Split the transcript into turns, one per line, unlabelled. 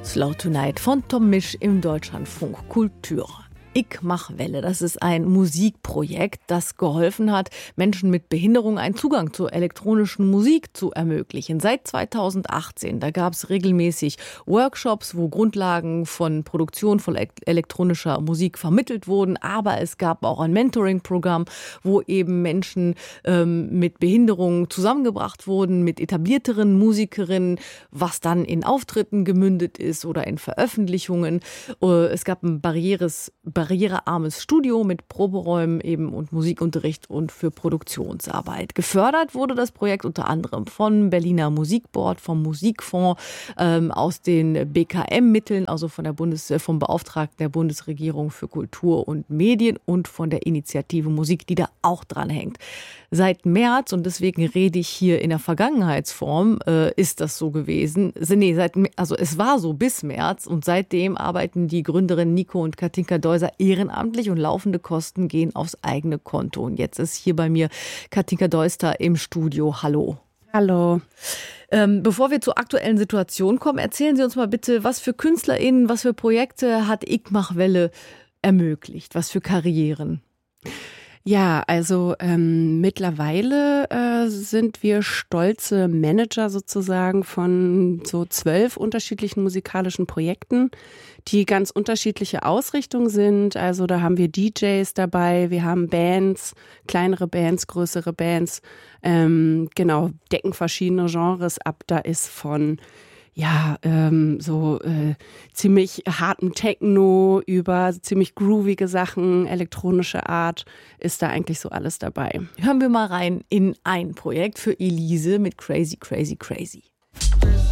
Slow Tonight von Tom Misch im Deutschlandfunk Kultur. Ich mach Welle, das ist ein Musikprojekt, das geholfen hat, Menschen mit Behinderung einen Zugang zur elektronischen Musik zu ermöglichen. Seit 2018, da gab es regelmäßig Workshops, wo Grundlagen von Produktion von elektronischer Musik vermittelt wurden, aber es gab auch ein Mentoring-Programm, wo eben Menschen mit Behinderung zusammengebracht wurden, mit etablierteren Musikerinnen, was dann in Auftritten gemündet ist oder in Veröffentlichungen. Es gab ein barrierearmes Studio mit Proberäumen eben und Musikunterricht und für Produktionsarbeit. Gefördert wurde das Projekt unter anderem vom Berliner Musikboard, vom Musikfonds, aus den BKM-Mitteln, also vom Beauftragten der Bundesregierung für Kultur und Medien und von der Initiative Musik, die da auch dran hängt. Seit März, und deswegen rede ich hier in der Vergangenheitsform, ist das so gewesen. Es war so bis März und seitdem arbeiten die Gründerinnen Nico und Katinka Deuser ehrenamtlich und laufende Kosten gehen aufs eigene Konto. Und jetzt ist hier bei mir Katinka Deuster im Studio. Hallo.
Hallo.
Bevor wir zur aktuellen Situation kommen, erzählen Sie uns mal bitte, was für KünstlerInnen, was für Projekte hat Ich mach Welle ermöglicht? Was für Karrieren?
Ja, also mittlerweile sind wir stolze Manager sozusagen von so 12 unterschiedlichen musikalischen Projekten, die ganz unterschiedliche Ausrichtungen sind. Also da haben wir DJs dabei, wir haben Bands, kleinere Bands, größere Bands, decken verschiedene Genres ab. Da ist von ziemlich harten Techno über ziemlich groovige Sachen, elektronische Art, ist da eigentlich so alles dabei.
Hören wir mal rein in ein Projekt für Elise mit Crazy, Crazy, Crazy.